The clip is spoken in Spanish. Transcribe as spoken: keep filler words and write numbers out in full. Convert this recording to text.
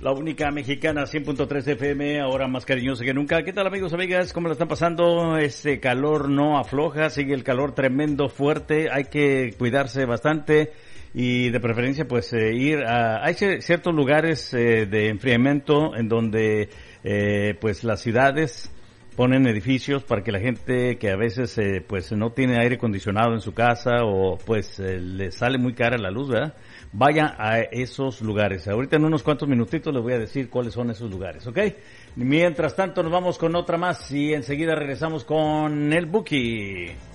La única mexicana, cien punto tres F M, ahora más cariñosa que nunca. ¿Qué tal, amigos, amigas? ¿Cómo la están pasando? Este calor no afloja, sigue el calor tremendo, fuerte. Hay que cuidarse bastante y de preferencia pues eh, ir a... Hay ciertos lugares eh, de enfriamiento en donde eh, pues las ciudades ponen edificios para que la gente que a veces eh, pues no tiene aire acondicionado en su casa o pues eh, le sale muy cara la luz, ¿verdad? Vaya a esos lugares. Ahorita en unos cuantos minutitos les voy a decir cuáles son esos lugares, ¿ok? Mientras tanto nos vamos con otra más y enseguida regresamos con el Buki.